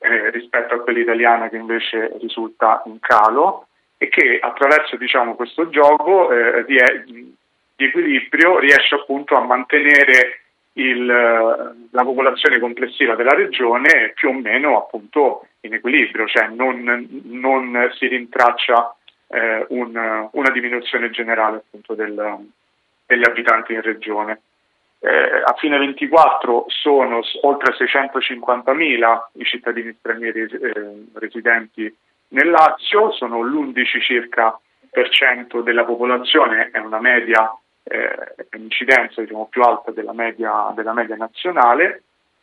rispetto a quella italiana che invece risulta in calo, e che attraverso questo gioco di equilibrio riesce appunto a mantenere la popolazione complessiva della regione più o meno appunto in equilibrio, cioè non si rintraccia una diminuzione generale appunto degli abitanti in regione. A fine 24 sono oltre 650.000 i cittadini stranieri residenti nel Lazio, sono l'11 circa per cento della popolazione, è una media, un'incidenza più alta della media nazionale,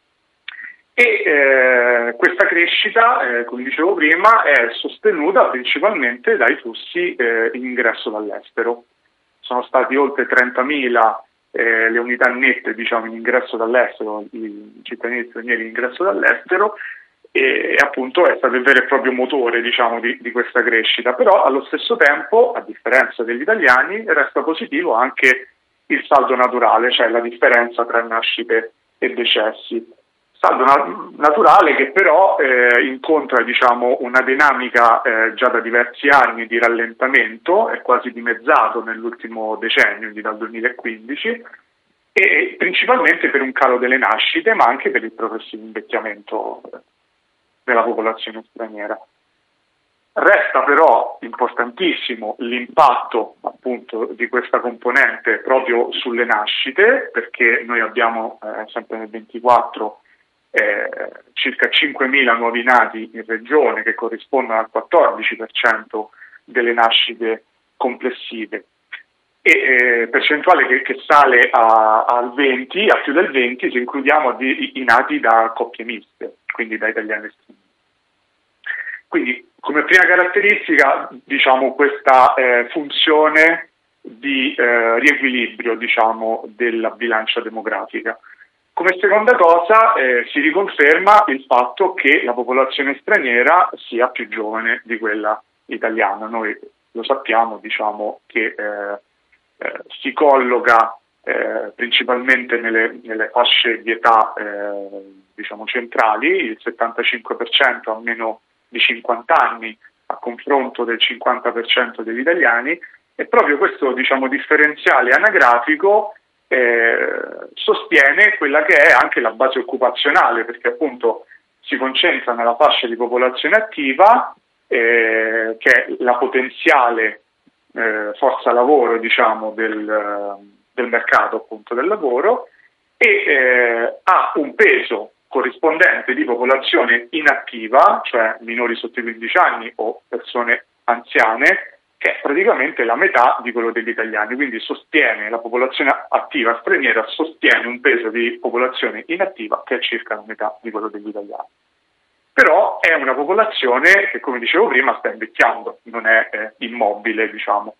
e questa crescita, come dicevo prima, è sostenuta principalmente dai flussi in ingresso dall'estero. Sono stati oltre 30.000 le unità nette in ingresso dall'estero, i cittadini stranieri in ingresso dall'estero, e appunto è stato il vero e proprio motore di questa crescita. Però allo stesso tempo, a differenza degli italiani, resta positivo anche il saldo naturale, cioè la differenza tra nascite e decessi. Saldo naturale che però incontra una dinamica già da diversi anni di rallentamento, è quasi dimezzato nell'ultimo decennio, quindi dal 2015, e principalmente per un calo delle nascite, ma anche per il progressivo invecchiamento della popolazione straniera. Resta però importantissimo l'impatto appunto di questa componente proprio sulle nascite, perché noi abbiamo sempre nel 24 circa 5.000 nuovi nati in regione, che corrispondono al 14% delle nascite complessive, e percentuale che sale al 20, a più del 20 se includiamo i nati da coppie miste, quindi da italiani e stranieri. Quindi come prima caratteristica questa funzione di riequilibrio della bilancia demografica. Come seconda cosa si riconferma il fatto che la popolazione straniera sia più giovane di quella italiana. Noi lo sappiamo, che si colloca principalmente nelle fasce di età centrali, il 75% ha meno di 50 anni a confronto del 50% degli italiani, e proprio questo differenziale anagrafico sostiene quella che è anche la base occupazionale, perché appunto si concentra nella fascia di popolazione attiva, che è la potenziale forza lavoro del mercato appunto del lavoro, e ha un peso corrispondente di popolazione inattiva, cioè minori sotto i 15 anni o persone anziane, che è praticamente la metà di quello degli italiani. Quindi sostiene la popolazione attiva straniera, sostiene un peso di popolazione inattiva che è circa la metà di quello degli italiani. Però è una popolazione che, come dicevo prima, sta invecchiando, non è immobile,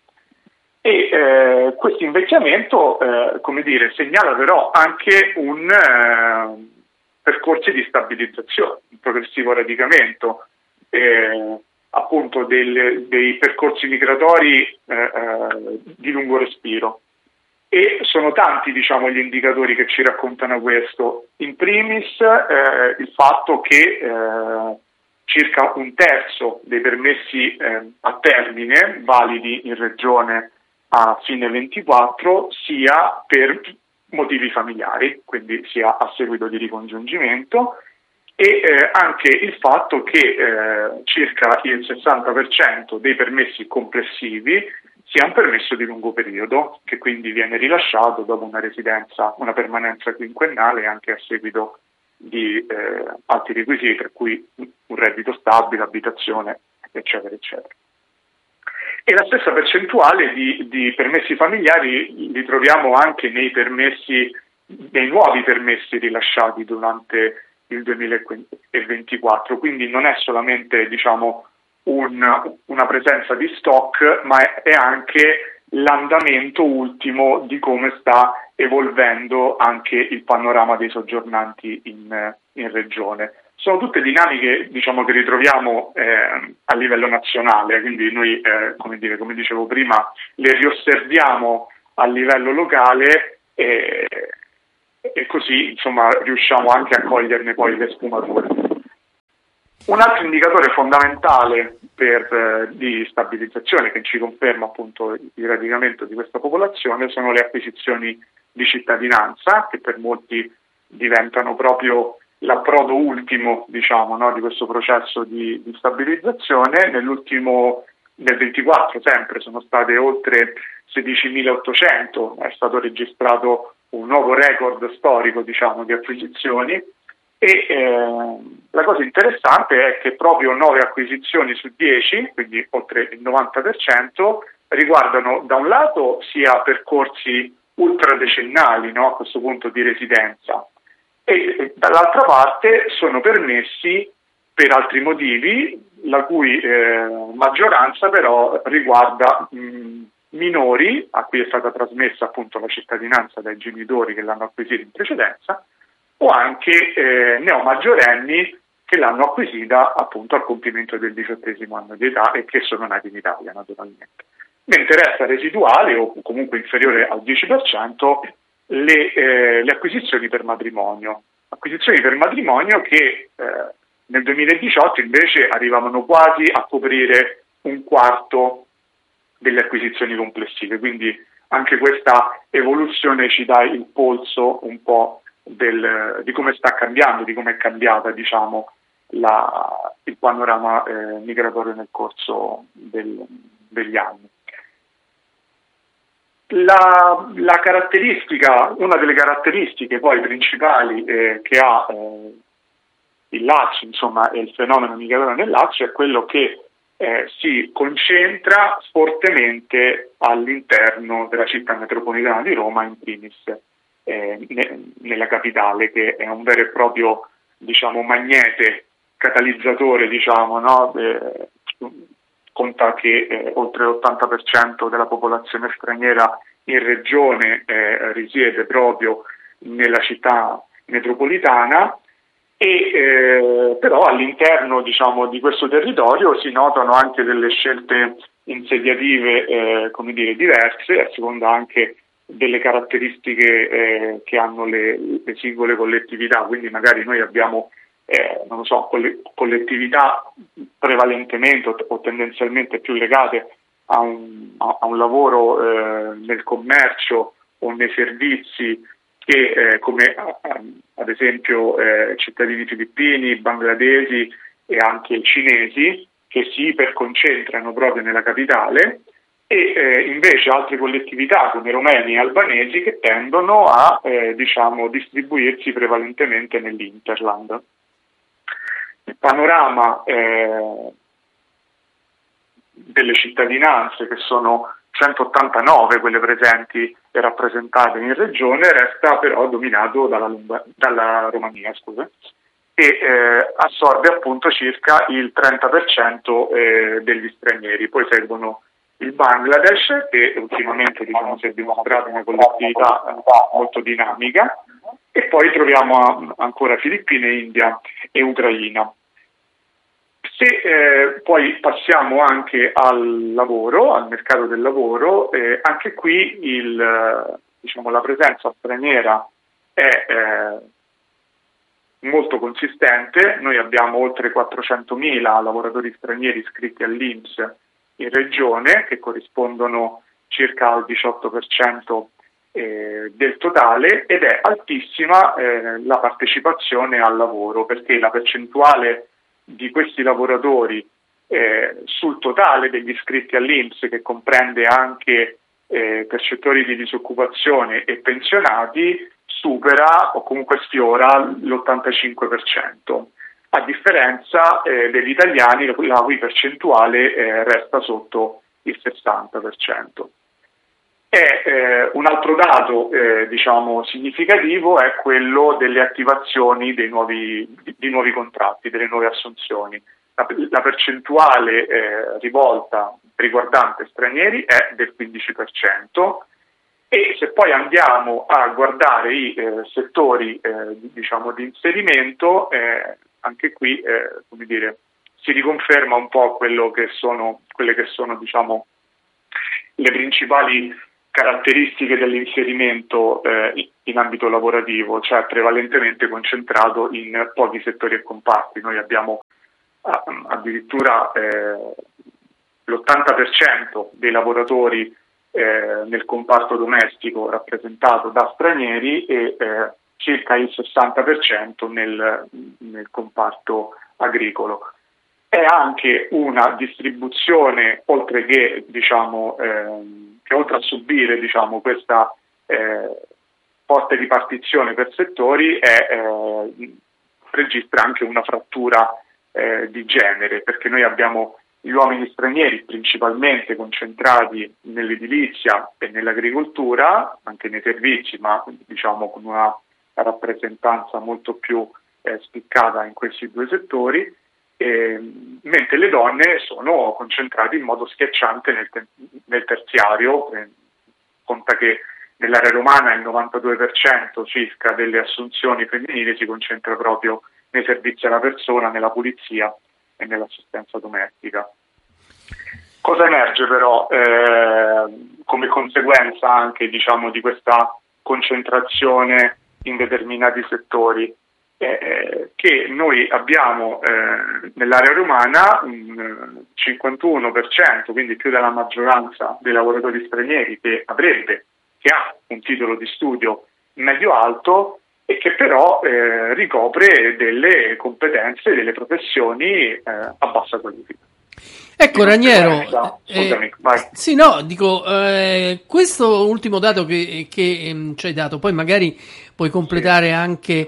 E questo invecchiamento, segnala però anche un percorso di stabilizzazione, un progressivo radicamento, appunto dei percorsi migratori di lungo respiro. E sono tanti, gli indicatori che ci raccontano questo. In primis il fatto che circa un terzo dei permessi a termine validi in regione a fine 24 sia per motivi familiari, quindi sia a seguito di ricongiungimento, e anche il fatto che circa il 60% dei permessi complessivi sia un permesso di lungo periodo, che quindi viene rilasciato dopo una permanenza quinquennale, anche a seguito di altri requisiti, per cui un reddito stabile, abitazione, eccetera, eccetera. E la stessa percentuale di permessi familiari li troviamo anche nei nuovi permessi rilasciati durante il 2024, quindi non è solamente una presenza di stock, ma è anche l'andamento ultimo di come sta evolvendo anche il panorama dei soggiornanti in regione. Sono tutte dinamiche che ritroviamo a livello nazionale, quindi noi come dicevo prima le riosserviamo a livello locale e così riusciamo anche a coglierne poi le sfumature. Un altro indicatore fondamentale di stabilizzazione che ci conferma appunto il radicamento di questa popolazione sono le acquisizioni di cittadinanza, che per molti diventano proprio l'approdo ultimo, diciamo, no, di questo processo di stabilizzazione. Nel 24 sempre sono state oltre 16.800, è stato registrato un nuovo record storico, diciamo, di acquisizioni. E la cosa interessante è che proprio 9 acquisizioni su 10, quindi oltre il 90%, riguardano da un lato sia percorsi ultradecennali, no, a questo punto di residenza, e dall'altra parte sono permessi per altri motivi, la cui maggioranza però riguarda minori a cui è stata trasmessa appunto la cittadinanza dai genitori che l'hanno acquisita in precedenza, o anche neomaggiorenni che l'hanno acquisita appunto al compimento del 18° anno di età e che sono nati in Italia naturalmente. Mentre resta residuale o comunque inferiore al 10% le acquisizioni per matrimonio. Acquisizioni per matrimonio che nel 2018 invece arrivavano quasi a coprire un quarto delle acquisizioni complessive, quindi anche questa evoluzione ci dà il polso un po' di come sta cambiando, di come è cambiata, diciamo, il panorama migratorio nel corso degli anni. Una delle caratteristiche poi principali che ha il Lazio, insomma, e il fenomeno migratorio nel Lazio, è quello che si concentra fortemente all'interno della città metropolitana di Roma, in primis nella capitale, che è un vero e proprio, diciamo, magnete catalizzatore, diciamo, no? Conta che oltre l'80% della popolazione straniera in regione risiede proprio nella città metropolitana, e però all'interno, diciamo, di questo territorio si notano anche delle scelte insediative diverse, a seconda anche delle caratteristiche che hanno le singole collettività. Quindi magari noi abbiamo collettività prevalentemente o tendenzialmente più legate a un lavoro nel commercio o nei servizi, che come ad esempio cittadini filippini, bangladesi e anche cinesi, che si iperconcentrano proprio nella capitale, e invece altre collettività come romeni e albanesi che tendono a distribuirsi prevalentemente nell'Interland. Il panorama delle cittadinanze, che sono 189 quelle presenti e rappresentate in regione, resta però dominato dalla Romania, e assorbe appunto circa il 30% degli stranieri. Poi seguono il Bangladesh, che ultimamente, diciamo, si è dimostrato una collettività molto dinamica, e poi troviamo ancora Filippine, India e Ucraina. Se poi passiamo anche al lavoro, al mercato del lavoro, anche qui la presenza straniera è molto consistente. Noi abbiamo oltre 400.000 lavoratori stranieri iscritti all'INPS in regione, che corrispondono circa al 18% del totale, ed è altissima la partecipazione al lavoro, perché la percentuale di questi lavoratori sul totale degli iscritti all'INPS, che comprende anche percettori di disoccupazione e pensionati, supera o comunque sfiora l'85%, a differenza degli italiani, la cui percentuale resta sotto il 60%. Un altro dato significativo è quello delle attivazioni di nuovi contratti, delle nuove assunzioni. La percentuale riguardante stranieri è del 15%, e se poi andiamo a guardare i settori di inserimento, anche qui si riconferma un po' quelle che sono le principali caratteristiche dell'inserimento in ambito lavorativo, cioè prevalentemente concentrato in pochi settori e comparti. Noi abbiamo addirittura l'80% dei lavoratori nel comparto domestico rappresentato da stranieri e circa il 60% nel comparto agricolo. È anche una distribuzione, oltre che oltre a subire questa forte ripartizione per settori, registra anche una frattura di genere, perché noi abbiamo gli uomini stranieri principalmente concentrati nell'edilizia e nell'agricoltura, anche nei servizi, ma con una rappresentanza molto più spiccata in questi due settori, mentre le donne sono concentrate in modo schiacciante nel terziario. Conta che nell'area romana il 92% circa delle assunzioni femminili si concentra proprio nei servizi alla persona, nella pulizia e nell'assistenza domestica. Cosa emerge però come conseguenza anche di questa concentrazione in determinati settori? Che noi abbiamo nell'area romana un 51%, quindi più della maggioranza dei lavoratori stranieri che ha un titolo di studio medio-alto e che però ricopre delle competenze, delle professioni a bassa qualifica. Ecco Raniero, vai. sì, no, dico, questo ultimo dato che ci hai dato, poi magari puoi completare anche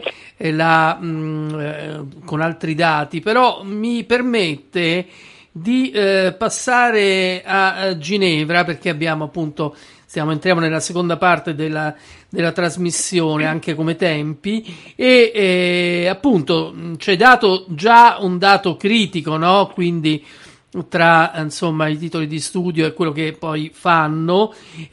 con altri dati, però mi permette di passare a Ginevra, perché abbiamo appunto, entriamo nella seconda parte della trasmissione anche come tempi e appunto ci hai dato già un dato critico, no? Quindi tra insomma i titoli di studio e quello che poi fanno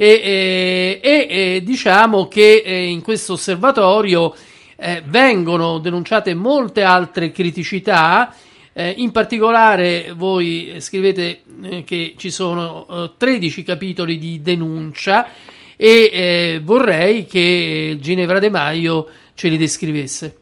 e diciamo che in questo osservatorio vengono denunciate molte altre criticità. In particolare voi scrivete che ci sono 13 capitoli di denuncia e vorrei che Ginevra De Maio ce li descrivesse.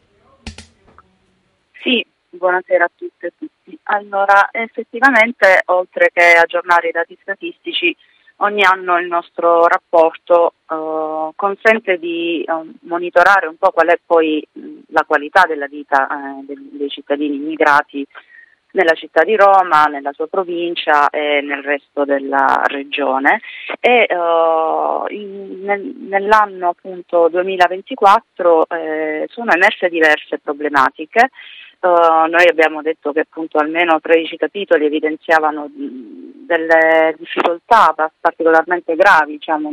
Sì, buonasera a tutte e tutti. Allora, effettivamente, oltre che aggiornare i dati statistici, ogni anno il nostro rapporto consente di monitorare un po' qual è poi la qualità della vita dei cittadini immigrati nella città di Roma, nella sua provincia e nel resto della regione e nell'anno appunto 2024 sono emerse diverse problematiche. Noi abbiamo detto che appunto almeno 13 capitoli evidenziavano delle difficoltà particolarmente gravi, diciamo,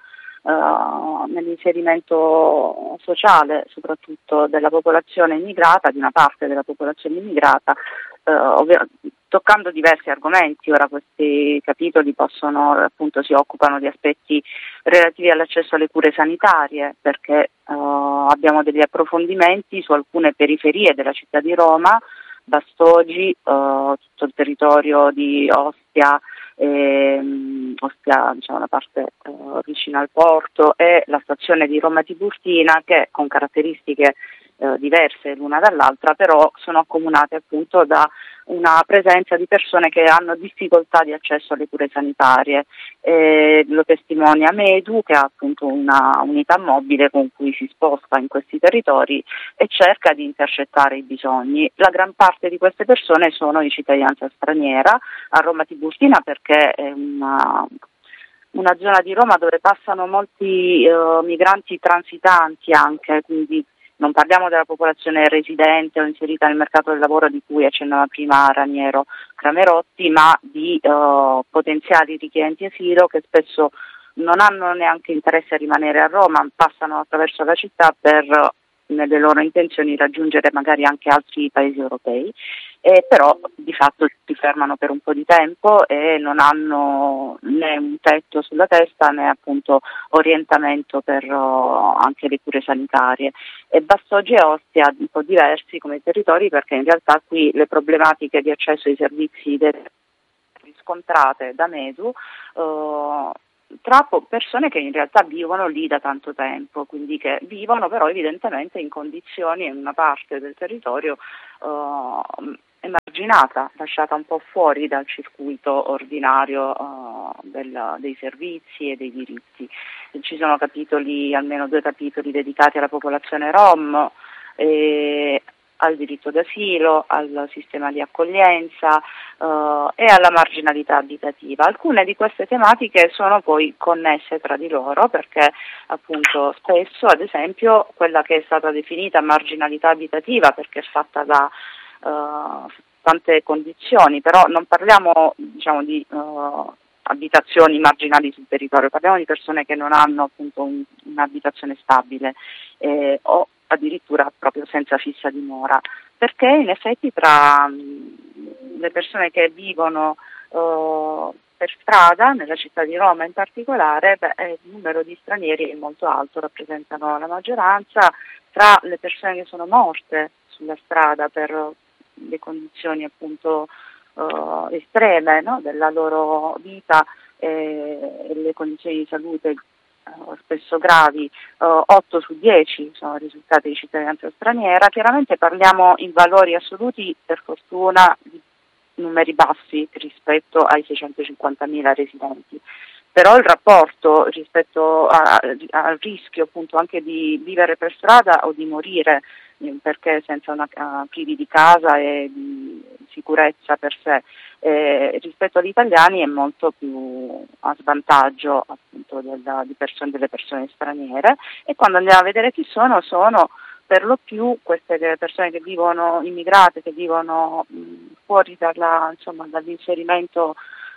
nell'inserimento sociale, soprattutto della popolazione immigrata, di una parte della popolazione immigrata, toccando diversi argomenti. Ora questi capitoli si occupano di aspetti relativi all'accesso alle cure sanitarie, perché abbiamo degli approfondimenti su alcune periferie della città di Roma, Bastogi, tutto il territorio di Ostia, diciamo la parte vicino al porto, e la stazione di Roma Tiburtina, che con caratteristiche diverse l'una dall'altra, però sono accomunate appunto da una presenza di persone che hanno difficoltà di accesso alle cure sanitarie. Lo testimonia Medu, che ha appunto una unità mobile con cui si sposta in questi territori e cerca di intercettare i bisogni. La gran parte di queste persone sono di cittadinanza straniera, a Roma Tiburtina perché è una zona di Roma dove passano molti migranti transitanti anche, quindi non parliamo della popolazione residente o inserita nel mercato del lavoro di cui accennava prima Raniero Cramerotti, ma di potenziali richiedenti asilo che spesso non hanno neanche interesse a rimanere a Roma, passano attraverso la città per, nelle loro intenzioni, raggiungere magari anche altri paesi europei, però di fatto si fermano per un po' di tempo e non hanno né un tetto sulla testa né appunto orientamento per anche le cure sanitarie. E Bastogi e Ostia un po' diversi come territori, perché in realtà qui le problematiche di accesso ai servizi riscontrate da Medu tra persone che in realtà vivono lì da tanto tempo, quindi che vivono però evidentemente in condizioni in una parte del territorio emarginate marginata, lasciata un po' fuori dal circuito ordinario dei servizi e dei diritti. Ci sono almeno 2 capitoli dedicati alla popolazione Rom, al diritto d'asilo, al sistema di accoglienza e alla marginalità abitativa. Alcune di queste tematiche sono poi connesse tra di loro perché appunto spesso, ad esempio, quella che è stata definita marginalità abitativa perché è fatta da tante condizioni, però non parliamo di abitazioni marginali sul territorio, parliamo di persone che non hanno appunto un'abitazione stabile o addirittura proprio senza fissa dimora, perché in effetti tra le persone che vivono per strada, nella città di Roma in particolare, il numero di stranieri è molto alto, rappresentano la maggioranza. Tra le persone che sono morte sulla strada per le condizioni appunto estreme, no, della loro vita e le condizioni di salute spesso gravi, 8 su 10 sono risultati di cittadinanza straniera. Chiaramente parliamo in valori assoluti, per fortuna, di numeri bassi rispetto ai 650.000 residenti. Però il rapporto rispetto al rischio appunto anche di vivere per strada o di morire perché senza privi di casa e di sicurezza per sé rispetto agli italiani è molto più a svantaggio appunto delle persone straniere, e quando andiamo a vedere chi sono per lo più queste persone che vivono immigrate, che vivono fuori dall'inserimento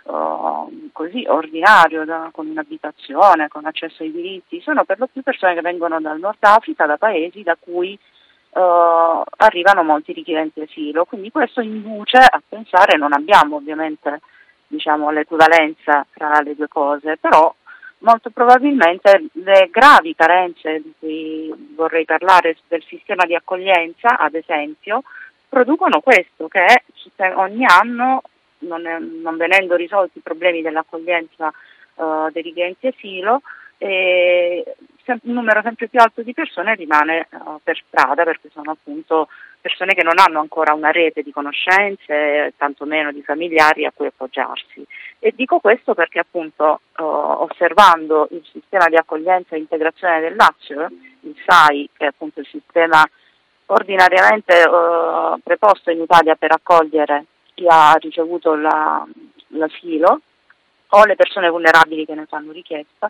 così ordinario, con un'abitazione, con accesso ai diritti, sono per lo più persone che vengono dal Nord Africa, da paesi da cui arrivano molti richiedenti asilo, quindi questo induce a pensare, non abbiamo ovviamente l'equivalenza tra le due cose, però molto probabilmente le gravi carenze di cui vorrei parlare del sistema di accoglienza, ad esempio, producono questo, che ogni anno, non venendo risolti i problemi dell'accoglienza dei richiedenti asilo, un numero sempre più alto di persone rimane per strada, perché sono appunto persone che non hanno ancora una rete di conoscenze, tantomeno di familiari a cui appoggiarsi. E dico questo perché appunto osservando il sistema di accoglienza e integrazione del Lazio, il SAI, che è appunto il sistema ordinariamente preposto in Italia per accogliere chi ha ricevuto l'asilo o le persone vulnerabili che ne fanno richiesta,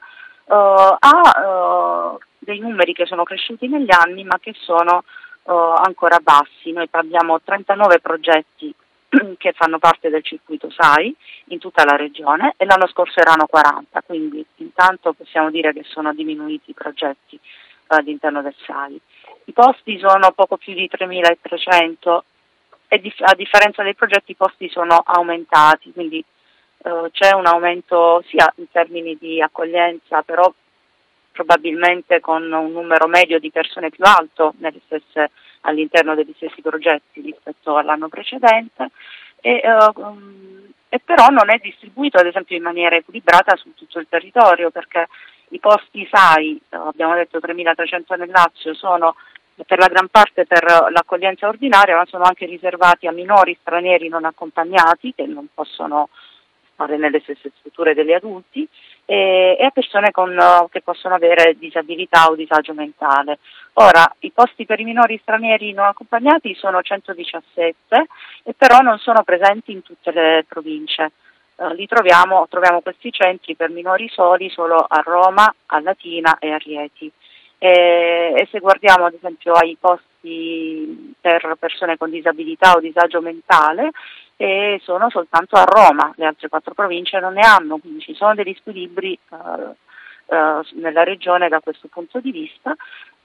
ha dei numeri che sono cresciuti negli anni ma che sono ancora bassi. Noi abbiamo 39 progetti che fanno parte del circuito SAI in tutta la regione e l'anno scorso erano 40, quindi intanto possiamo dire che sono diminuiti i progetti all'interno del SAI. I posti sono poco più di 3.300 e a differenza dei progetti i posti sono aumentati, quindi c'è un aumento sia in termini di accoglienza, però probabilmente con un numero medio di persone più alto all'interno degli stessi progetti rispetto all'anno precedente, e però non è distribuito ad esempio in maniera equilibrata su tutto il territorio, perché i posti SAI, abbiamo detto 3.300 nel Lazio, sono per la gran parte per l'accoglienza ordinaria, ma sono anche riservati a minori stranieri non accompagnati che non possono stare nelle stesse strutture degli adulti e a persone che possono avere disabilità o disagio mentale. Ora, i posti per i minori stranieri non accompagnati sono 117 e però non sono presenti in tutte le province. Troviamo questi centri per minori soli solo a Roma, a Latina e a Rieti. E se guardiamo ad esempio ai posti per persone con disabilità o disagio mentale, sono soltanto a Roma, le altre 4 province non ne hanno, quindi ci sono degli squilibri nella regione da questo punto di vista.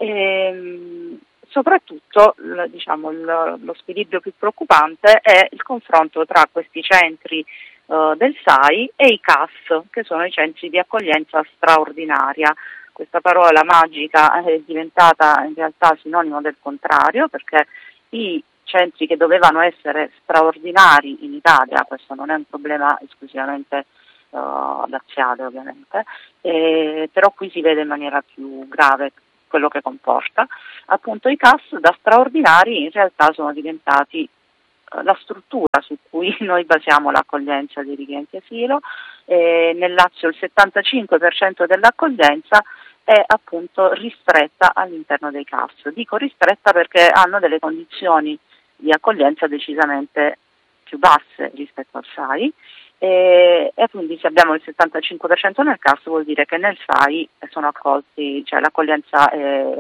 Soprattutto lo squilibrio più preoccupante è il confronto tra questi centri del SAI e i CAS, che sono i centri di accoglienza straordinaria. Questa parola magica è diventata in realtà sinonimo del contrario, perché i centri che dovevano essere straordinari in Italia, questo non è un problema esclusivamente laziale ovviamente, però qui si vede in maniera più grave quello che comporta. Appunto i CAS da straordinari in realtà sono diventati la struttura su cui noi basiamo l'accoglienza dei richiedenti asilo. Nel Lazio il 75% dell'accoglienza è appunto ristretta all'interno dei CAS. Dico ristretta perché hanno delle condizioni di accoglienza decisamente più basse rispetto al SAI, e quindi se abbiamo il 75% nel CAS vuol dire che nel SAI sono accolti, cioè l'accoglienza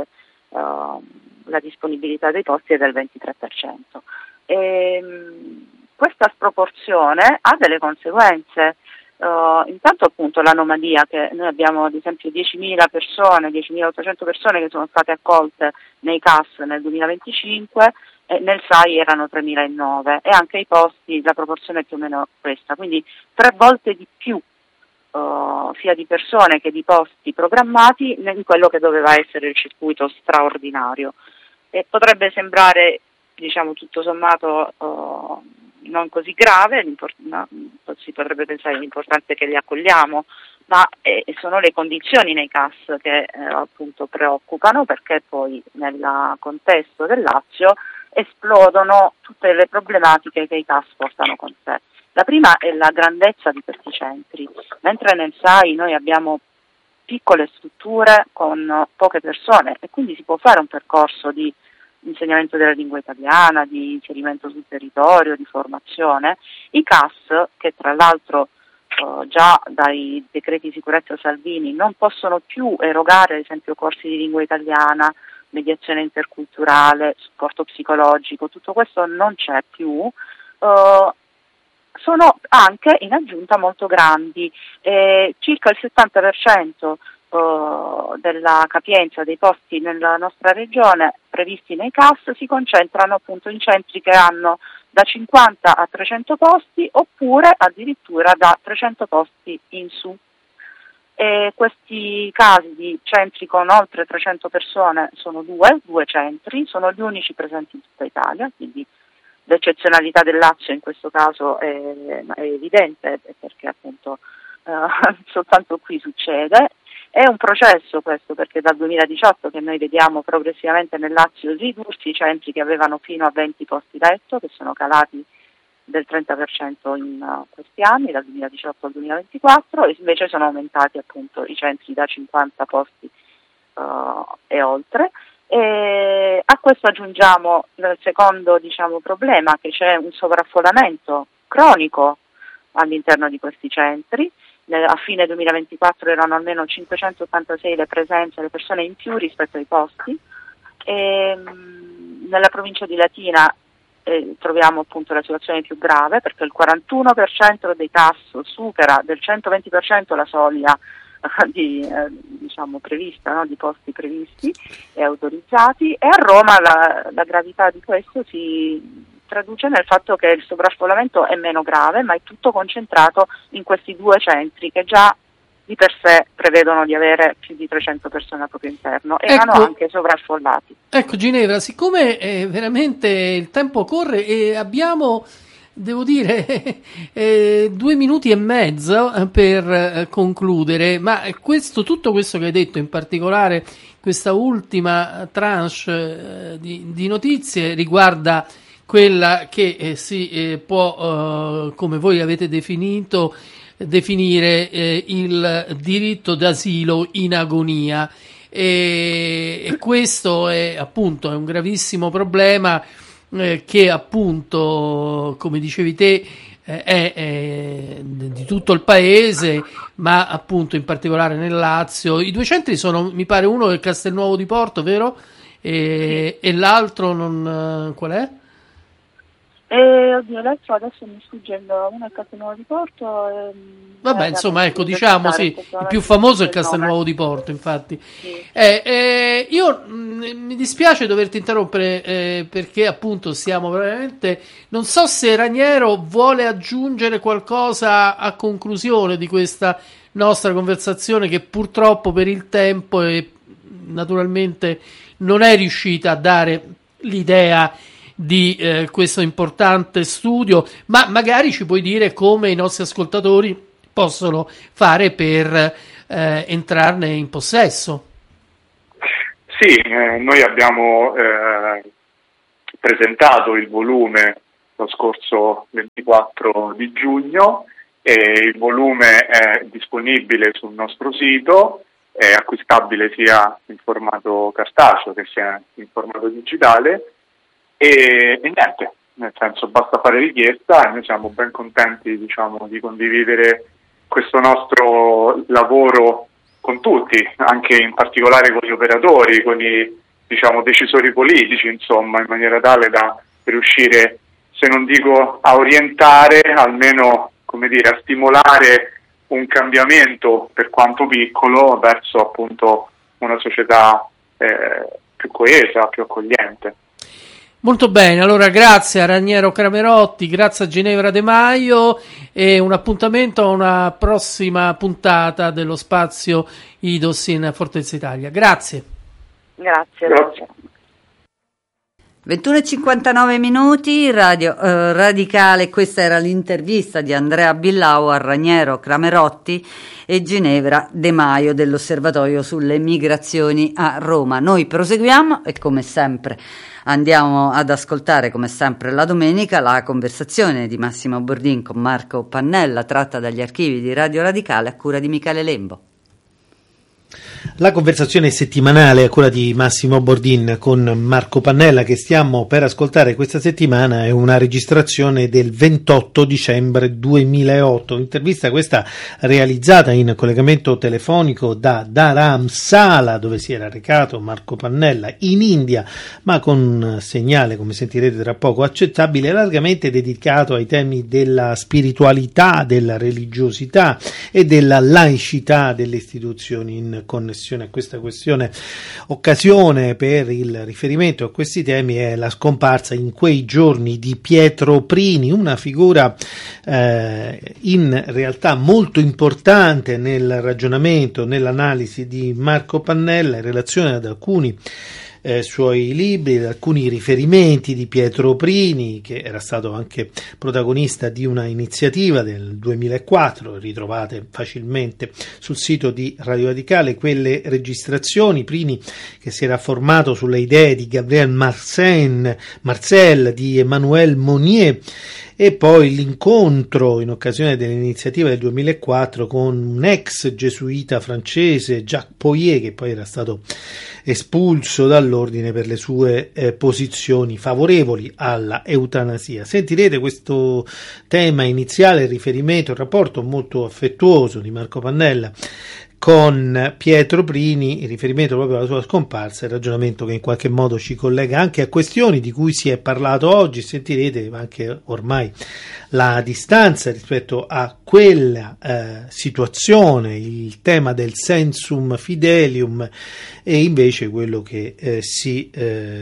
la disponibilità dei posti è del 23%. Questa sproporzione ha delle conseguenze. Intanto appunto l'anomalia che noi abbiamo ad esempio 10.000 persone, 10.800 persone che sono state accolte nei CAS nel 2025 e nel SAI erano 3.009 e anche i posti, la proporzione è più o meno questa, quindi 3 volte di più sia di persone che di posti programmati in quello che doveva essere il circuito straordinario. E potrebbe sembrare, diciamo, tutto sommato non così grave, si potrebbe pensare l'importante è che li accogliamo, ma sono le condizioni nei CAS che appunto preoccupano, perché poi nel contesto del Lazio esplodono tutte le problematiche che i CAS portano con sé. La prima è la grandezza di questi centri, mentre nel SAI noi abbiamo piccole strutture con poche persone e quindi si può fare un percorso di insegnamento della lingua italiana, di inserimento sul territorio, di formazione. I CAS, che tra l'altro già dai decreti sicurezza Salvini non possono più erogare ad esempio corsi di lingua italiana, mediazione interculturale, supporto psicologico, tutto questo non c'è più, sono anche in aggiunta molto grandi, circa il 70% della capienza dei posti nella nostra regione previsti nei CAS si concentrano appunto in centri che hanno da 50 a 300 posti oppure addirittura da 300 posti in su. E questi casi di centri con oltre 300 persone sono due centri, sono gli unici presenti in tutta Italia, quindi l'eccezionalità del Lazio in questo caso è evidente perché appunto soltanto qui succede. È un processo questo perché dal 2018 che noi vediamo progressivamente nel Lazio ridursi i centri che avevano fino a 20 posti letto, che sono calati del 30% in questi anni, dal 2018 al 2024, e invece sono aumentati appunto i centri da 50 posti e oltre. E a questo aggiungiamo il secondo problema, che c'è un sovraffollamento cronico all'interno di questi centri. A fine 2024 erano almeno 586 le presenze, le persone in più rispetto ai posti. Nella provincia di Latina troviamo appunto la situazione più grave perché il 41% dei CAS supera del 120% la soglia prevista, no? Di posti previsti e autorizzati, e a Roma la gravità di questo si traduce nel fatto che il sovraffollamento è meno grave, ma è tutto concentrato in questi 2 centri che già di per sé prevedono di avere più di 300 persone al proprio interno e erano anche sovraffollati. Ecco Ginevra, siccome veramente il tempo corre e abbiamo, devo dire, 2 minuti e mezzo per concludere, ma tutto questo che hai detto, in particolare questa ultima tranche di notizie, riguarda quella che si può, come voi avete definire il diritto d'asilo in agonia, e questo è appunto un gravissimo problema che appunto, come dicevi te, è di tutto il paese, ma appunto in particolare nel Lazio. I 2 centri sono, mi pare, uno è Castelnuovo di Porto, vero? E l'altro non qual è? Adesso mi sfugge uno è Castelnuovo di Porto. Vabbè, insomma, ecco, diciamo sì, il più famoso è Castelnuovo di Porto, infatti. Sì. Io mi dispiace doverti interrompere perché appunto siamo veramente. Non so se Raniero vuole aggiungere qualcosa a conclusione di questa nostra conversazione, che purtroppo per il tempo e naturalmente non è riuscita a dare l'idea di questo importante studio, ma magari ci puoi dire come i nostri ascoltatori possono fare per entrarne in possesso. Sì, noi abbiamo presentato il volume lo scorso 24 di giugno, e il volume è disponibile sul nostro sito, è acquistabile sia in formato cartaceo che sia in formato digitale, e niente, nel senso basta fare richiesta e noi siamo ben contenti, diciamo, di condividere questo nostro lavoro con tutti, anche in particolare con gli operatori, con i, diciamo, decisori politici, insomma, in maniera tale da riuscire, se non dico a orientare, almeno, come dire, a stimolare un cambiamento, per quanto piccolo, verso appunto una società più coesa, più accogliente. Molto bene, allora grazie a Raniero Cramerotti, grazie a Ginevra De Maio, e un appuntamento a una prossima puntata dello spazio IDOS in Forza Italia. Grazie. Grazie. 21:59 minuti, Radio Radicale. Questa era l'intervista di Andrea Billau a Raniero Cramerotti e Ginevra De Maio dell'Osservatorio sulle migrazioni a Roma. Noi proseguiamo e come sempre andiamo ad ascoltare, come sempre la domenica, la conversazione di Massimo Bordin con Marco Pannella, tratta dagli archivi di Radio Radicale a cura di Michele Lembo. La conversazione settimanale a cura di Massimo Bordin con Marco Pannella che stiamo per ascoltare questa settimana è una registrazione del 28 dicembre 2008, intervista questa realizzata in collegamento telefonico da Dharamsala, dove si era recato Marco Pannella in India, ma con segnale, come sentirete tra poco, accettabile, largamente dedicato ai temi della spiritualità, della religiosità e della laicità delle istituzioni in connessione a questa questione. Occasione per il riferimento a questi temi è la scomparsa in quei giorni di Pietro Prini, una figura in realtà molto importante nel ragionamento, nell'analisi di Marco Pannella in relazione ad alcuni suoi libri, ad alcuni riferimenti di Pietro Prini, che era stato anche protagonista di una iniziativa del 2004, ritrovate facilmente sul sito di Radio Radicale quelle registrazioni. Prini, che si era formato sulle idee di Gabriel Marcel, di Emmanuel Monnier, e poi l'incontro in occasione dell'iniziativa del 2004 con un ex gesuita francese, Jacques Poyer, che poi era stato espulso dall'ordine per le sue posizioni favorevoli alla eutanasia. Sentirete questo tema iniziale, il riferimento, il rapporto molto affettuoso di Marco Pannella con Pietro Prini, in riferimento proprio alla sua scomparsa, il ragionamento che in qualche modo ci collega anche a questioni di cui si è parlato oggi. Sentirete anche ormai la distanza rispetto a quella situazione, il tema del sensum fidelium, e invece quello che si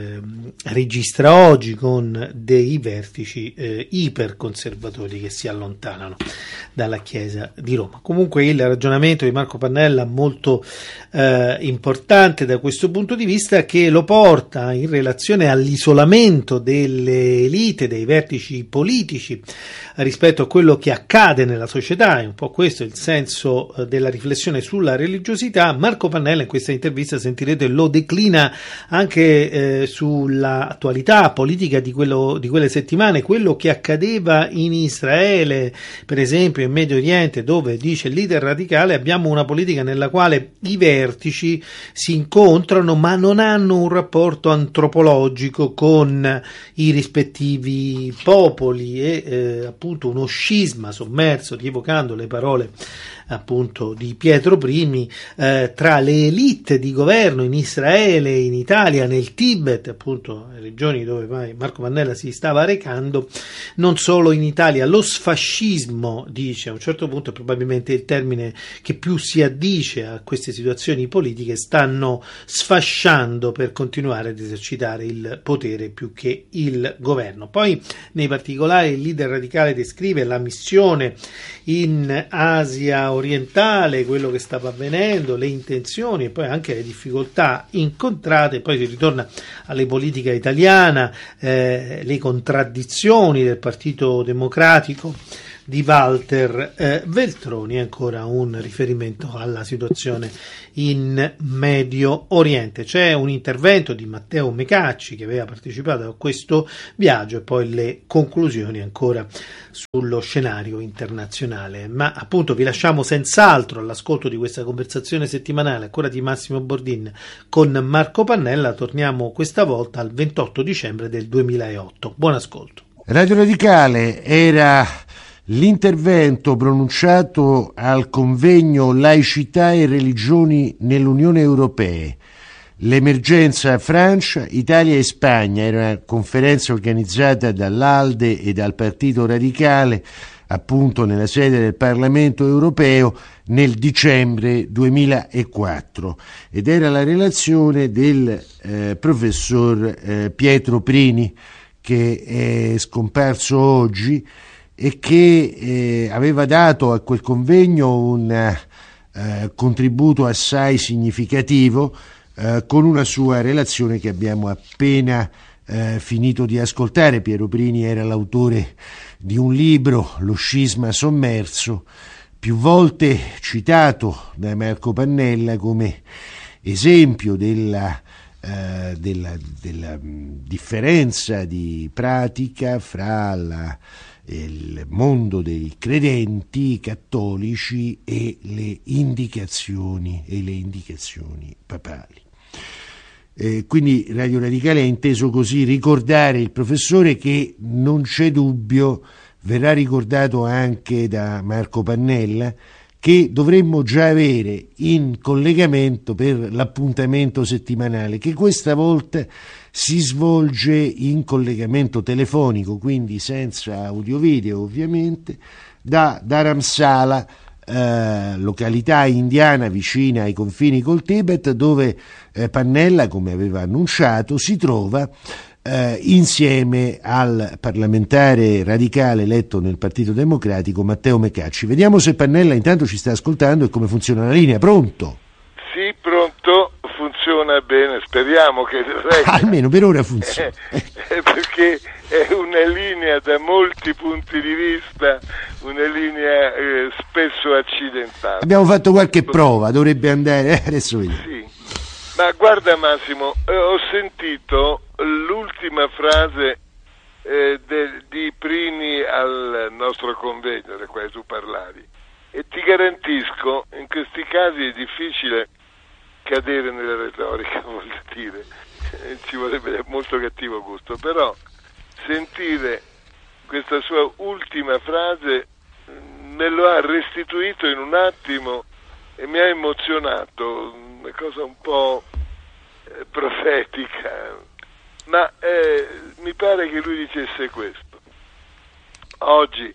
registra oggi con dei vertici iperconservatori che si allontanano dalla Chiesa di Roma. Comunque il ragionamento di Marco Pannella molto importante da questo punto di vista, che lo porta in relazione all'isolamento delle elite, dei vertici politici rispetto a quello che accade nella società. È un po' questo il senso della riflessione sulla religiosità. Marco Pannella in questa intervista, sentirete, lo declina anche sull'attualità politica di quelle settimane, quello che accadeva in Israele, per esempio in Medio Oriente, dove, dice il leader radicale, abbiamo una politica nella quale i vertici si incontrano ma non hanno un rapporto antropologico con i rispettivi popoli, e appunto uno scisma sommerso, rievocando le parole appunto di Pietro Prini, tra le elite di governo in Israele, in Italia, nel Tibet, appunto regioni dove Marco Pannella si stava recando, non solo in Italia. Lo sfascismo, dice, a un certo punto, è probabilmente il termine che più si addice a queste situazioni politiche, stanno sfasciando per continuare ad esercitare il potere più che il governo. Poi nei particolari il leader radicale descrive la missione in Asia orientale, quello che stava avvenendo, le intenzioni e poi anche le difficoltà incontrate. Poi si ritorna alle politica italiana, le contraddizioni del Partito Democratico di Walter Veltroni, ancora un riferimento alla situazione in Medio Oriente. C'è un intervento di Matteo Mecacci che aveva partecipato a questo viaggio e poi le conclusioni ancora sullo scenario internazionale. Ma appunto vi lasciamo senz'altro all'ascolto di questa conversazione settimanale ancora di Massimo Bordin con Marco Pannella. Torniamo questa volta al 28 dicembre del 2008. Buon ascolto. Radio Radicale era l'intervento pronunciato al convegno Laicità e religioni nell'Unione Europea. L'emergenza Francia, Italia e Spagna. Era una conferenza organizzata dall'ALDE e dal Partito Radicale appunto nella sede del Parlamento Europeo nel dicembre 2004 ed era la relazione del professor Pietro Prini, che è scomparso oggi e che aveva dato a quel convegno un contributo assai significativo con una sua relazione che abbiamo appena finito di ascoltare. Piero Prini era l'autore di un libro, Lo scisma sommerso, più volte citato da Marco Pannella come esempio della differenza di pratica fra il mondo dei credenti cattolici e le indicazioni papali. Quindi Radio Radicale ha inteso così ricordare il professore, che non c'è dubbio verrà ricordato anche da Marco Pannella, che dovremmo già avere in collegamento per l'appuntamento settimanale, che questa volta si svolge in collegamento telefonico, quindi senza audio-video ovviamente, da Dharamsala, località indiana vicina ai confini col Tibet, dove Pannella, come aveva annunciato, si trova insieme al parlamentare radicale eletto nel Partito Democratico Matteo Mecacci. Vediamo se Pannella intanto ci sta ascoltando e come funziona la linea. Pronto? Sì, pronto, funziona bene, speriamo che almeno per ora funziona. Perché è una linea da molti punti di vista, una linea spesso accidentata. Abbiamo fatto qualche prova, dovrebbe andare, adesso vediamo. Sì. Ma guarda Massimo, ho sentito l'ultima frase di Prini al nostro convegno del quale tu parlavi e ti garantisco, in questi casi è difficile cadere nella retorica, voglio dire, ci vorrebbe molto cattivo gusto, però sentire questa sua ultima frase me lo ha restituito in un attimo e mi ha emozionato, una cosa un po' profetica, ma mi pare che lui dicesse questo: oggi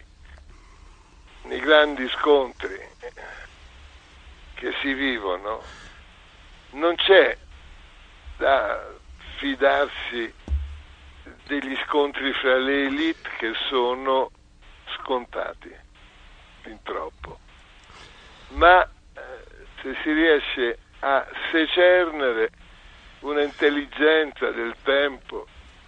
nei grandi scontri che si vivono non c'è da fidarsi degli scontri fra le elite, che sono scontati fin troppo, ma se si riesce a secernere un'intelligenza del tempo,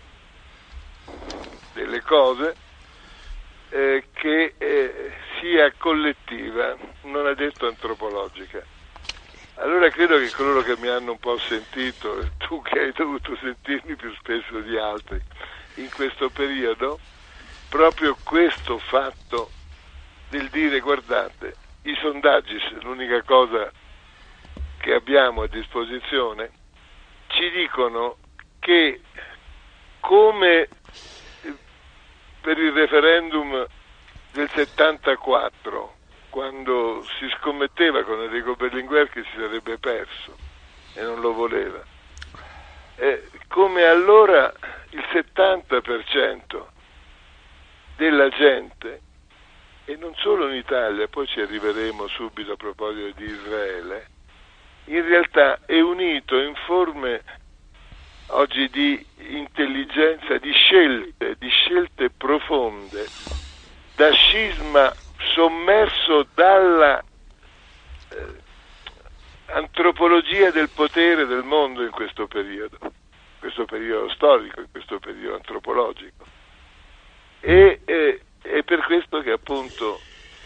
delle cose, che sia collettiva, non è detto antropologica. Allora credo che coloro che mi hanno un po' sentito, tu che hai dovuto sentirmi più spesso di altri in questo periodo, proprio questo fatto del dire: guardate, i sondaggi, l'unica cosa che abbiamo a disposizione, ci dicono che, come per il referendum del 74, quando si scommetteva con Enrico Berlinguer che si sarebbe perso e non lo voleva, come allora il 70% della gente, e non solo in Italia, poi ci arriveremo subito a proposito di Israele, in realtà è unito in forme oggi di intelligenza, di scelte profonde, da scisma sommerso dalla antropologia del potere del mondo in questo periodo storico, in questo periodo antropologico, e è per questo che appunto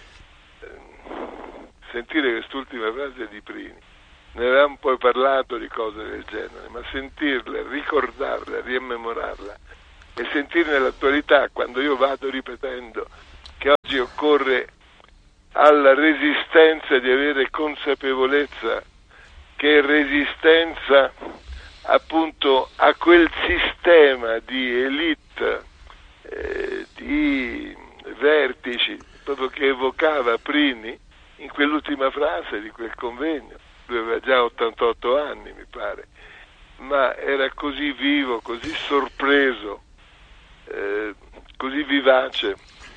sentire quest'ultima frase di Prini, ne avevamo poi parlato di cose del genere, ma sentirla, ricordarla, riemmemorarla e sentirne l'attualità, quando io vado ripetendo che oggi occorre alla resistenza di avere consapevolezza che resistenza appunto a quel sistema di elite, di vertici, proprio che evocava Prini in quell'ultima frase di quel convegno. Lui aveva già 88 anni, mi pare, ma era così vivo, così sorpreso, così vivace,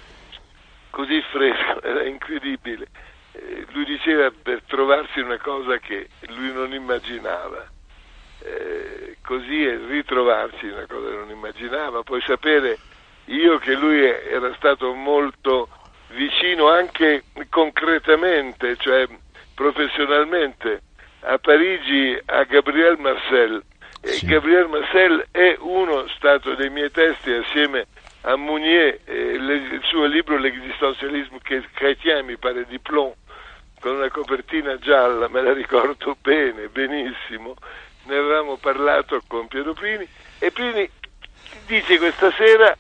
così fresco, era incredibile. Lui diceva per trovarsi una cosa che lui non immaginava, così è ritrovarsi una cosa che non immaginava, poi sapere io che lui era stato molto vicino anche concretamente, cioè professionalmente, a Parigi a Gabriel Marcel. Sì. Gabriel Marcel è stato dei miei testi assieme a Mounier, il suo libro L'existentialisme chrétien, mi pare di Plon, con una copertina gialla, me la ricordo bene, benissimo. Ne avevamo parlato con Piero Prini e Prini dice questa sera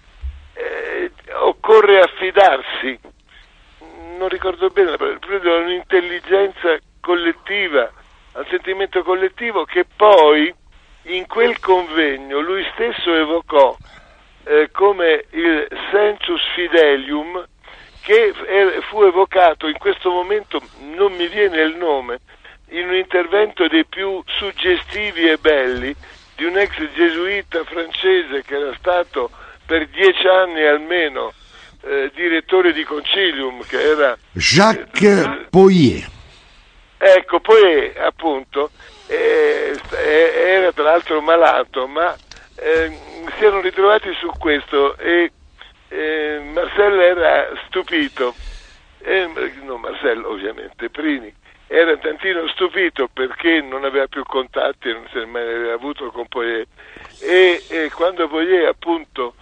occorre affidarsi, non ricordo bene, a un'intelligenza collettiva, al sentimento collettivo, che poi in quel convegno lui stesso evocò come il sensus fidelium, che fu evocato in questo momento, non mi viene il nome, in un intervento dei più suggestivi e belli di un ex gesuita francese che era stato per 10 anni almeno direttore di Concilium, che era Jacques Poirier. Ecco, poi appunto era tra l'altro malato, ma si erano ritrovati su questo e Marcel era stupito, non Marcel ovviamente, Prini era tantino stupito perché non aveva più contatti, non se ne mai aveva avuto con Poirier, e quando Poirier appunto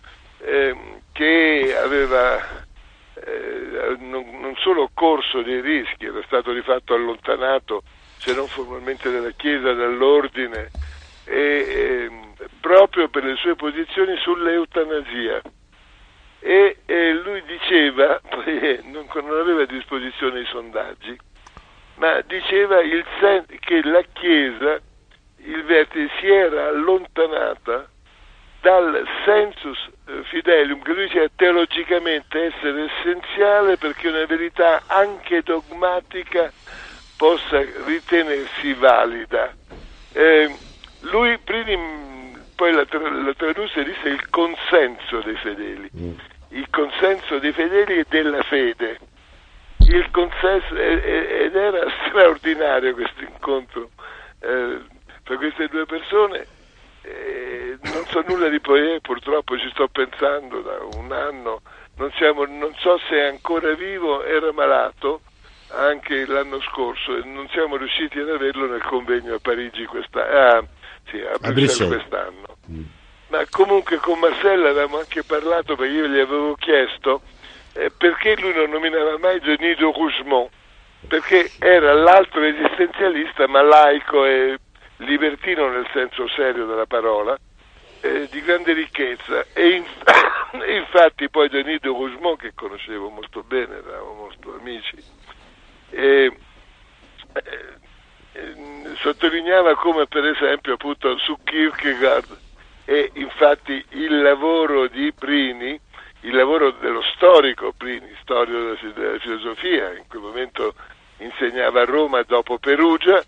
che aveva non solo corso dei rischi, era stato di fatto allontanato, se non formalmente dalla Chiesa, dall'ordine, proprio per le sue posizioni sull'eutanasia. E lui diceva, non aveva a disposizione i sondaggi, ma diceva che la Chiesa, il vertice, si era allontanata dal sensus fidelium, che lui diceva teologicamente essere essenziale perché una verità anche dogmatica possa ritenersi valida. Lui poi la tradusse e disse il consenso dei fedeli, il consenso dei fedeli e della fede, il consenso, ed era straordinario questo incontro tra queste due persone. Non so nulla di Poirier, purtroppo ci sto pensando da un anno, non so se è ancora vivo, era malato anche l'anno scorso e non siamo riusciti ad averlo nel convegno a Parigi a Bruxelles quest'anno. Ma comunque con Marcel avevamo anche parlato, perché io gli avevo chiesto perché lui non nominava mai Denis de Rougemont, perché era l'altro esistenzialista, ma laico e libertino nel senso serio della parola, di grande ricchezza, e infatti poi Denis de Rougemont, che conoscevo molto bene, eravamo molto amici, sottolineava come per esempio appunto su Kierkegaard, e infatti il lavoro di Prini, il lavoro dello storico Prini, storico della filosofia, in quel momento insegnava a Roma dopo Perugia,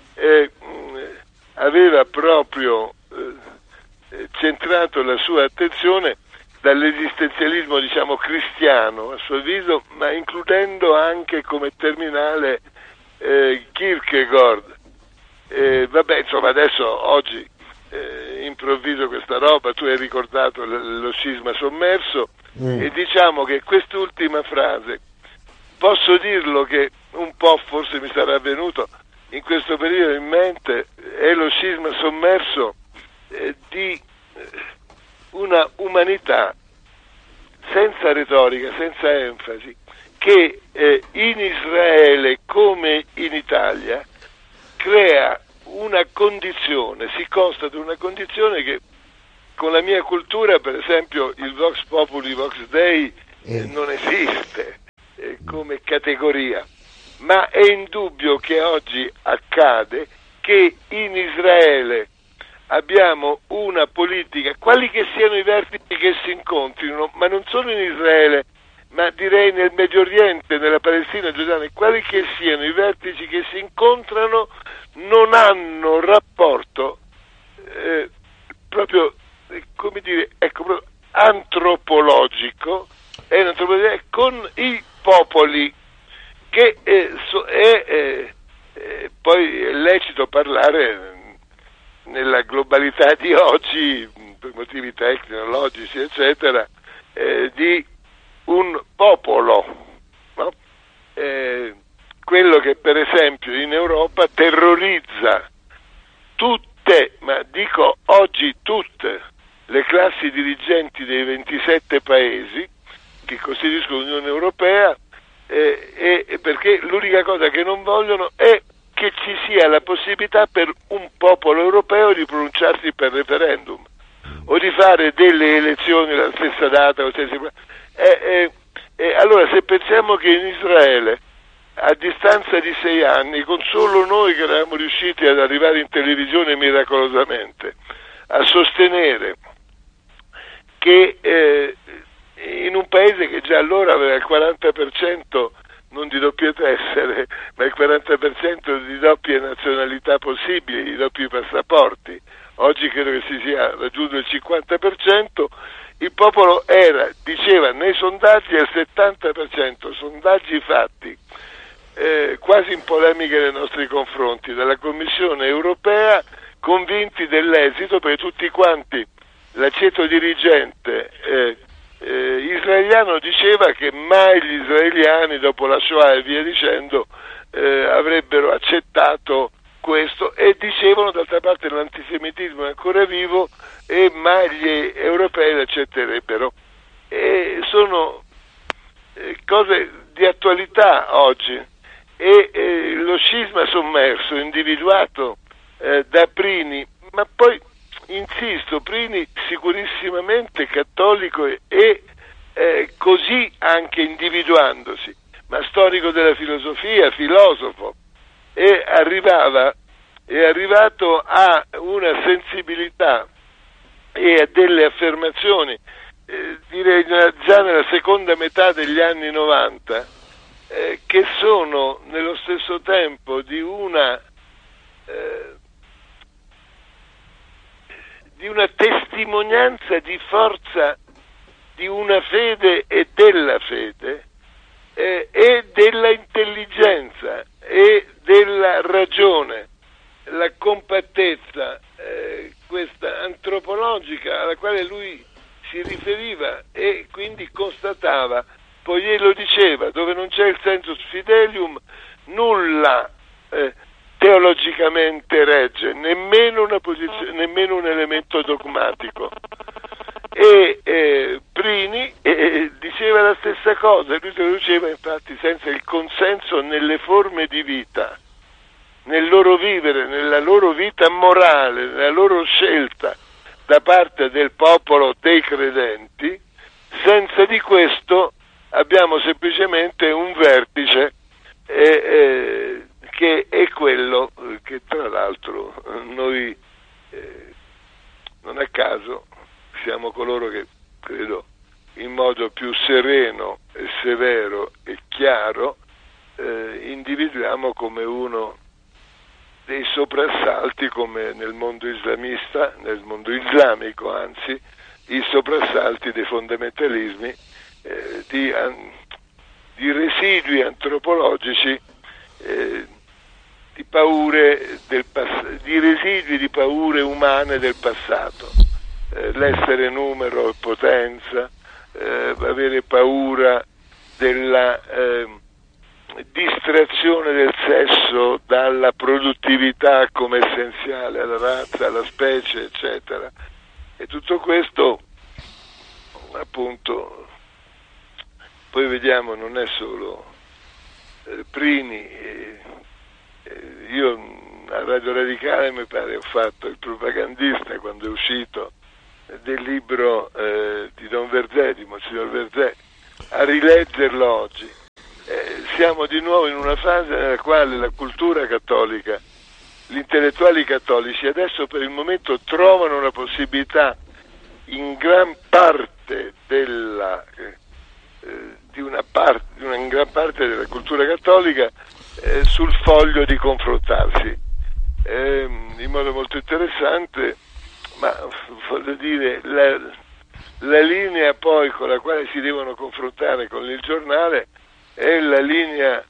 aveva proprio centrato la sua attenzione dall'esistenzialismo, diciamo, cristiano, a suo avviso, ma includendo anche come terminale Kierkegaard. Vabbè, insomma, adesso oggi improvviso questa roba, tu hai ricordato lo scisma sommerso, e diciamo che quest'ultima frase, posso dirlo che un po' forse mi sarà venuto in questo periodo in mente, è lo scisma sommerso di una umanità senza retorica, senza enfasi, che in Israele come in Italia crea una condizione, si constata una condizione che con la mia cultura, per esempio, il Vox Populi, Vox Dei non esiste come categoria, ma è indubbio che oggi accade che in Israele abbiamo una politica, quali che siano i vertici che si incontrino, ma non solo in Israele, ma direi nel Medio Oriente, nella Palestina giordana, quali che siano i vertici che si incontrano, non hanno rapporto proprio, come dire, ecco, proprio antropologico con i popoli, che poi è lecito parlare nella globalità di oggi, per motivi tecnologici, eccetera, di un popolo, no? Quello che per esempio in Europa terrorizza tutte, ma dico oggi tutte, le classi dirigenti dei 27 paesi che costituiscono l'Unione Europea, perché l'unica cosa che non vogliono è che ci sia la possibilità per un popolo europeo di pronunciarsi per referendum o di fare delle elezioni alla stessa data. Allora, se pensiamo che in Israele, a distanza di 6 anni, con solo noi che eravamo riusciti ad arrivare in televisione miracolosamente, a sostenere che in un paese che già allora aveva il 40% non di doppie tessere, ma il 40% di doppie nazionalità possibili, di doppi passaporti, oggi credo che si sia raggiunto il 50%, il popolo diceva nei sondaggi al 70%, sondaggi fatti quasi in polemica nei nostri confronti dalla Commissione europea, convinti dell'esito, perché tutti quanti, l'aceto dirigente israeliano diceva che mai gli israeliani dopo la Shoah e via dicendo avrebbero accettato questo, e dicevano d'altra parte l'antisemitismo è ancora vivo e mai gli europei l'accetterebbero. Sono cose di attualità oggi, e lo scisma sommerso individuato da Prini, ma poi insisto, Prini sicurissimamente cattolico e così anche individuandosi, ma storico della filosofia, filosofo, è arrivato a una sensibilità e a delle affermazioni, direi già nella seconda metà degli anni 90, che sono nello stesso tempo di una testimonianza di forza di una fede e della fede, e della intelligenza e della ragione, la compattezza questa antropologica alla quale lui si riferiva e quindi constatava, poiché lo diceva, dove non c'è il sensus fidelium nulla teologicamente regge, nemmeno una posizione, nemmeno un elemento dogmatico. E Prini diceva la stessa cosa, lui lo diceva infatti senza il consenso nelle forme di vita, nel loro vivere, nella loro vita morale, nella loro scelta da parte del popolo dei credenti. Senza di questo abbiamo semplicemente un vertice che è quello che tra l'altro noi non a caso siamo coloro che credo in modo più sereno e severo e chiaro individuiamo come uno dei soprassalti, come nel mondo islamista, nel mondo islamico anzi, i soprassalti dei fondamentalismi di residui antropologici, di paure di residui di paure umane del passato, l'essere numero e potenza, avere paura della distrazione del sesso dalla produttività come essenziale alla razza, alla specie, eccetera. E tutto questo appunto Poi vediamo, non è solo Prini, io a Radio Radicale mi pare ho fatto il propagandista quando è uscito del libro di Don Verzé, di Monsignor Verzé, a rileggerlo oggi. Siamo di nuovo in una fase nella quale la cultura cattolica, gli intellettuali cattolici adesso per il momento trovano una possibilità in gran parte di una gran parte della cultura cattolica sul foglio di confrontarsi in modo molto interessante, ma voglio dire la linea poi con la quale si devono confrontare con il giornale è la linea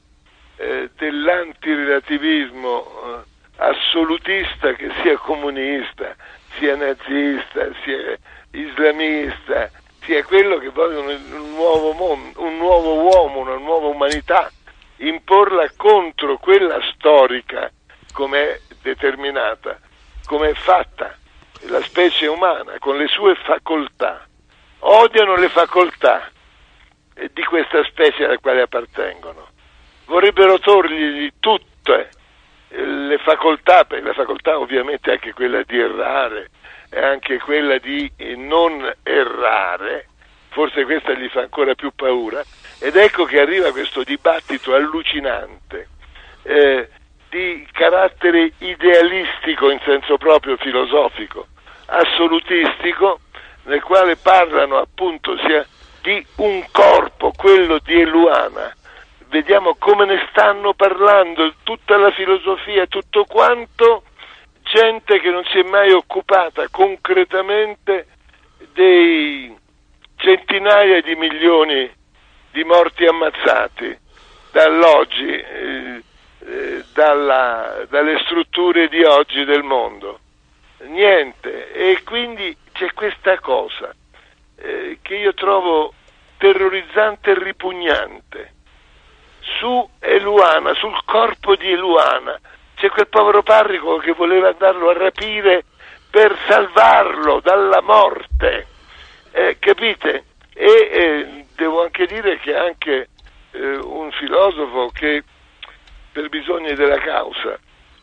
dell'antirelativismo assolutista, che sia comunista, sia nazista, sia islamista, sia quello che vogliono un nuovo mondo, un nuovo uomo, una nuova umanità, imporla contro quella storica come è determinata, come è fatta la specie umana con le sue facoltà. Odiano le facoltà di questa specie alla quale appartengono, vorrebbero togliergli tutte le facoltà, perché la facoltà ovviamente è anche quella di errare, è anche quella di non errare, forse questa gli fa ancora più paura, ed ecco che arriva questo dibattito allucinante di carattere idealistico in senso proprio filosofico, assolutistico, nel quale parlano appunto sia di un corpo, quello di Eluana. Vediamo come ne stanno parlando, tutta la filosofia, tutto quanto, gente che non si è mai occupata concretamente dei centinaia di milioni di morti ammazzati dall'oggi, dalle strutture di oggi del mondo. Niente, e quindi c'è questa cosa che io trovo terrorizzante e ripugnante. Su Eluana, sul corpo di Eluana, c'è quel povero parroco che voleva andarlo a rapire per salvarlo dalla morte, capite? E devo anche dire che anche un filosofo che per bisogni della causa,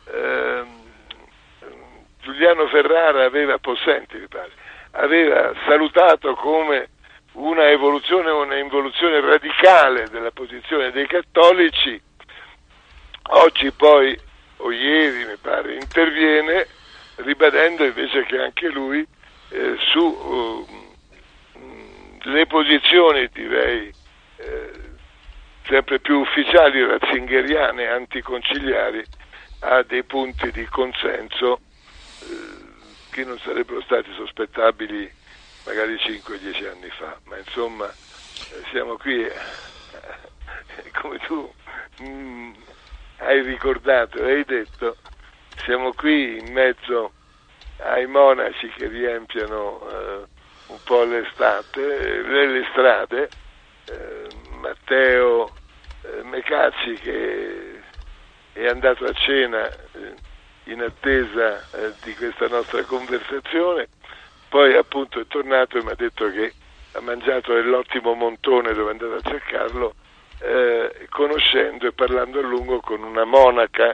Giuliano Ferrara Possenti mi pare, aveva salutato come una involuzione radicale della posizione dei cattolici, oggi poi, o ieri mi pare, interviene ribadendo invece che anche lui su le posizioni, direi, sempre più ufficiali, ratzingeriane, anticonciliari, ha dei punti di consenso che non sarebbero stati sospettabili magari 5-10 anni fa, ma insomma siamo qui, come tu hai ricordato e hai detto, siamo qui in mezzo ai monaci che riempiono un po' le strade, Matteo Mecacci che è andato a cena in attesa di questa nostra conversazione, poi appunto è tornato e mi ha detto che ha mangiato nell'ottimo Montone dove è andato a cercarlo, conoscendo e parlando a lungo con una monaca,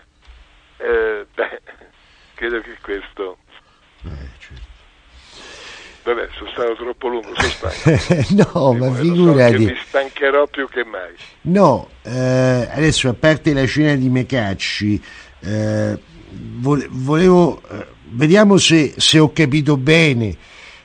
credo che questo... Vabbè, sono stato troppo lungo, sono stanco. No, ma figurati. Mi stancherò più che mai. No, adesso a parte la scena di Mecacci, volevo vediamo se ho capito bene.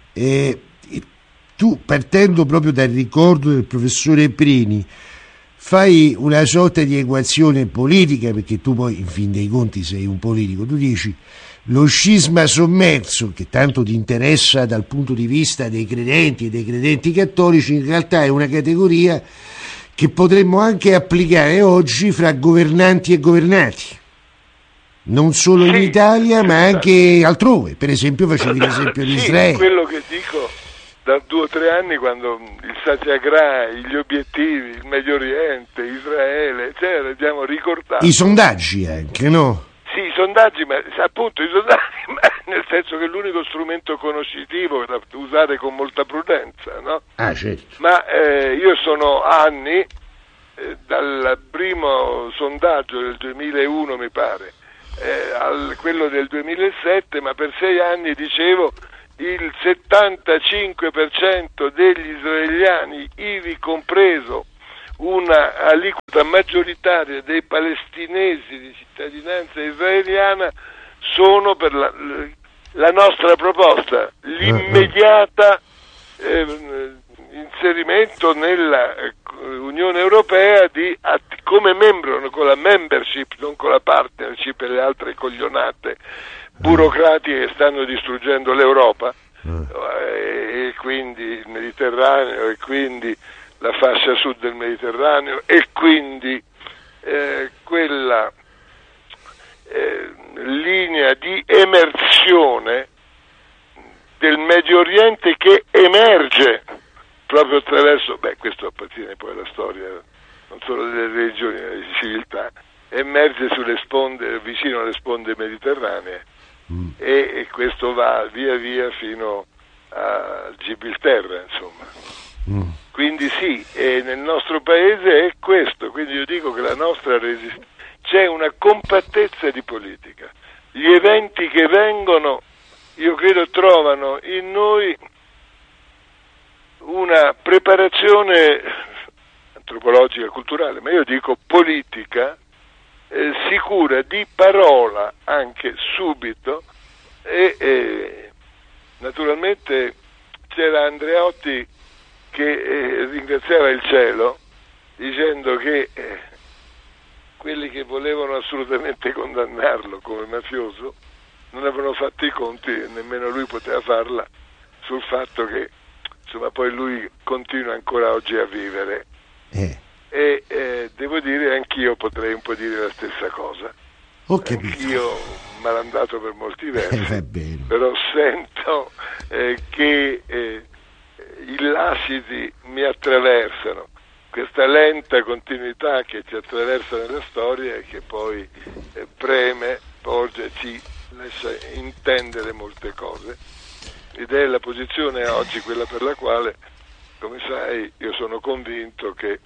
Tu, partendo proprio dal ricordo del professore Prini, fai una sorta di equazione politica, perché tu poi in fin dei conti sei un politico, tu dici lo scisma sommerso, che tanto ti interessa dal punto di vista dei credenti e dei credenti cattolici, in realtà è una categoria che potremmo anche applicare oggi fra governanti e governati, non solo in Italia ma anche altrove. Per esempio facevi l'esempio di Israele. Quello che dico da 2 o 3 anni, quando il Satyagraha, gli obiettivi, il Medio Oriente, Israele, eccetera, abbiamo ricordato i sondaggi anche, no? Sì, i sondaggi, ma appunto i sondaggi, ma nel senso che è l'unico strumento conoscitivo da usare con molta prudenza, no? Certo. Ma io sono anni, dal primo sondaggio del 2001 mi pare, a quello del 2007, ma per 6 anni dicevo il 75% degli israeliani, ivi compreso una aliquota maggioritaria dei palestinesi di cittadinanza israeliana, sono per la nostra proposta, l'immediata inserimento nella Unione Europea come membro, con la membership, non con la partnership e le altre coglionate burocratiche che stanno distruggendo l'Europa, e quindi il Mediterraneo, e quindi la fascia sud del Mediterraneo, e quindi quella linea di emersione del Medio Oriente che emerge proprio attraverso, questo appartiene poi alla storia non solo delle religioni, ma delle civiltà, emerge sulle sponde, vicino alle sponde mediterranee, e questo va via via fino a Gibilterra, insomma. Quindi sì, e nel nostro paese è questo, quindi io dico che la nostra c'è una compattezza di politica. Gli eventi che vengono, io credo, trovano in noi una preparazione antropologica, culturale, ma io dico politica, sicura, di parola anche subito, e naturalmente c'era Andreotti che ringraziava il cielo dicendo che quelli che volevano assolutamente condannarlo come mafioso non avevano fatto i conti, e nemmeno lui poteva farla, sul fatto che insomma poi lui continua ancora oggi a vivere, e devo dire anch'io potrei un po' dire la stessa cosa. Anch'io malandato per molti versi, però sento che i lasciti mi attraversano, questa lenta continuità che ci attraversa nella storia e che poi preme, porge, ci lascia intendere molte cose, ed è la posizione oggi quella per la quale, come sai, io sono convinto che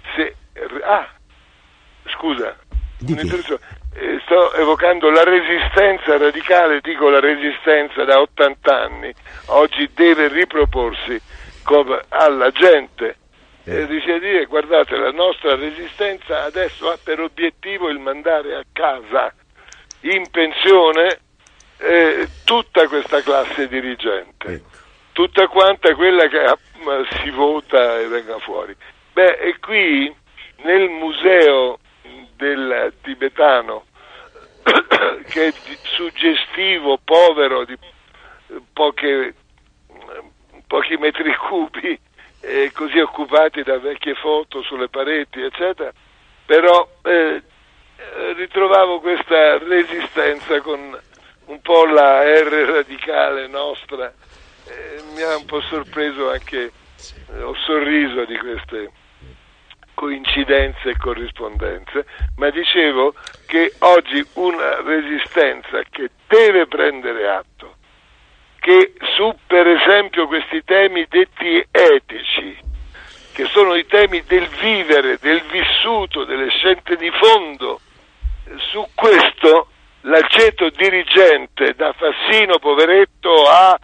sto evocando la resistenza radicale, dico la resistenza da 80 anni, oggi deve riproporsi alla gente, riesce a dire: guardate, la nostra resistenza adesso ha per obiettivo il mandare a casa in pensione tutta questa classe dirigente, tutta quanta quella che si vota e venga fuori. E qui nel museo del tibetano, che è suggestivo, povero, di pochi metri cubi, così occupati da vecchie foto sulle pareti, eccetera, però ritrovavo questa resistenza con un po' la R radicale nostra, mi ha un po' sorpreso, anche ho sorriso di queste coincidenze e corrispondenze, ma dicevo che oggi una resistenza che deve prendere atto che su, per esempio, questi temi detti etici, che sono i temi del vivere, del vissuto, delle scelte di fondo, su questo l'aceto dirigente, da Fassino poveretto a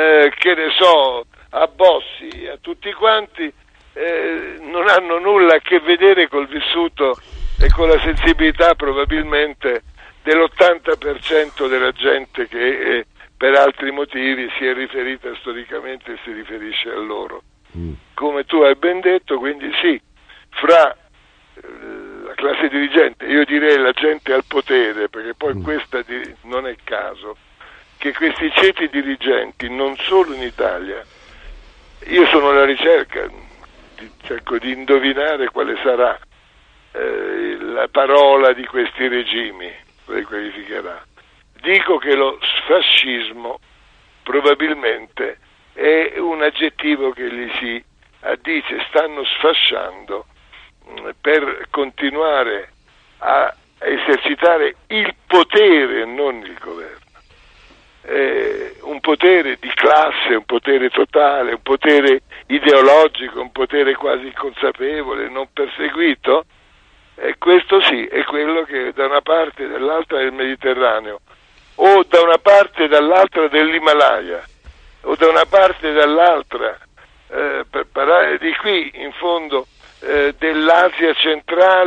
a Bossi, a tutti quanti, non hanno nulla a che vedere col vissuto e con la sensibilità probabilmente dell'80% della gente che per altri motivi si è riferita storicamente e si riferisce a loro. Come tu hai ben detto, quindi sì, fra la classe dirigente, io direi la gente al potere, perché poi questa non è caso che questi ceti dirigenti, non solo in Italia, io sono alla ricerca, cerco di indovinare quale sarà la parola di questi regimi, poi qualificherà. Dico che lo fascismo probabilmente è un aggettivo che gli si addice, stanno sfasciando per continuare a esercitare il potere, non il governo. un potere di classe, un potere totale, un potere ideologico, un potere quasi inconsapevole, non perseguito, questo sì è quello che da una parte e dall'altra del Mediterraneo, o da una parte e dall'altra dell'Himalaya, o da una parte e dall'altra, per parlare di qui in fondo, dell'Asia centrale,